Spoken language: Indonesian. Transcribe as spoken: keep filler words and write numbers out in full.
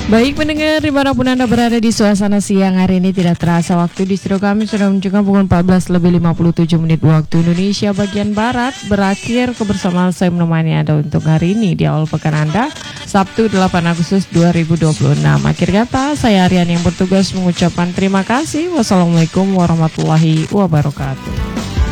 Baik pendengar, dimanapun Anda berada di suasana siang hari ini, tidak terasa waktu di studio kami sudah menunjukkan pukul empat belas lebih lima puluh tujuh menit waktu Indonesia bagian Barat. Berakhir kebersamaan saya menemani Anda untuk hari ini di awal pekan Anda, Sabtu delapan Agustus dua ribu dua puluh enam. Akhir kata, saya Aryan yang bertugas mengucapkan terima kasih. Wassalamualaikum warahmatullahi wabarakatuh.